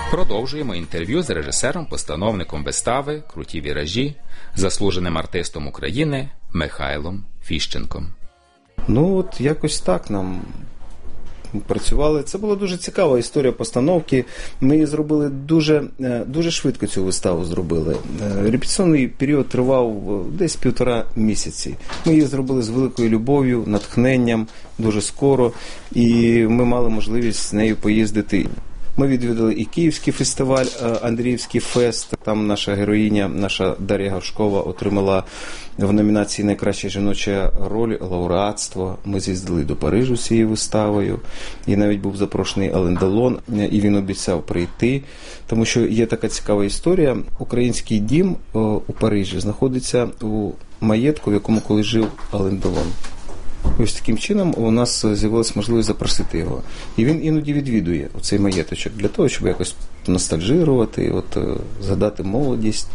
Продовжуємо інтерв'ю з режисером-постановником вистави «Круті віражі», заслуженим артистом України Михайлом Фіщенком. Ну от якось так нам працювали. Це була дуже цікава історія постановки. Ми її зробили дуже швидко, цю виставу зробили. Репетиційний період тривав десь 1,5 місяці. Ми її зробили з великою любов'ю, натхненням, дуже скоро. І ми мали можливість з нею поїздити. Ми відвідали і Київський фестиваль, Андріївський фест. Там наша героїня, наша Дар'я Гавшкова, отримала в номінації «Найкраща жіноча роль» лауреатство. Ми з'їздили до Парижу з цією виставою. І навіть був запрошений Ален Делон, і він обіцяв прийти. Тому що є така цікава історія. Український дім у Парижі знаходиться у маєтку, в якому колись жив Ален Делон. Ось таким чином у нас з'явилася можливість запросити його. І він іноді відвідує цей маєточок для того, щоб якось ностальжирувати, згадати молодість.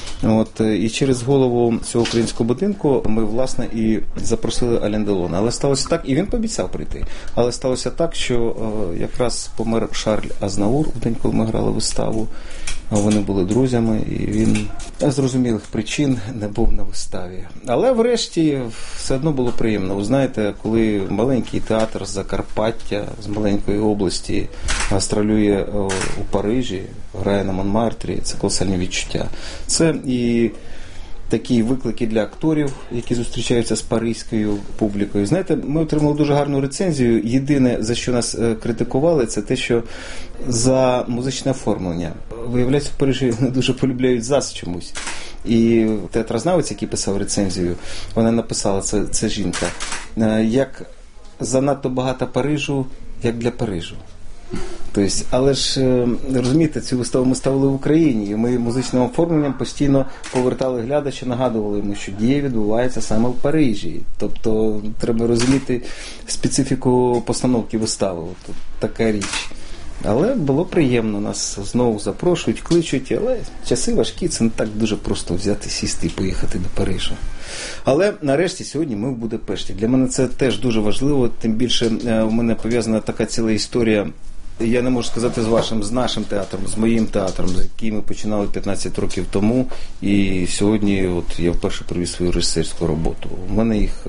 І через голову цього українського будинку ми, власне, і запросили Ален Делона. Але сталося так, і він пообіцяв прийти. Але сталося так, що якраз помер Шарль Азнаур в день, коли ми грали виставу. Вони були друзями, і він з зрозумілих причин не був на виставі. Але врешті все одно було приємно. Ви знаєте, коли маленький театр з Закарпаття, з маленької області гастролює у Парижі, грає на Монмартрі, це колосальні відчуття. Це і такі виклики для акторів, які зустрічаються з паризькою публікою. Знаєте, ми отримали дуже гарну рецензію. Єдине, за що нас критикували, це те, що за музичне оформлення. Виявляється, в Парижі не дуже полюбляють ЗАЗ чомусь. І театрознавець, який писав рецензію, вона написала, це жінка, як занадто багато Парижу, як для Парижу. Тобто, але ж, розумієте, цю виставу ми ставили в Україні, і ми музичним оформленням постійно повертали глядача, нагадували йому, що дія відбувається саме в Парижі. Тобто, треба розуміти специфіку постановки вистави. От така річ. Але було приємно, нас знову запрошують, кличуть, але часи важкі, це не так дуже просто взяти, сісти і поїхати до Парижу. Але нарешті сьогодні ми в Будапешті. Для мене це теж дуже важливо, тим більше у мене пов'язана така ціла історія, я не можу сказати з нашим театром, з моїм театром, з яким ми починали 15 років тому, і сьогодні я вперше привіз свою режисерську роботу. У мене їх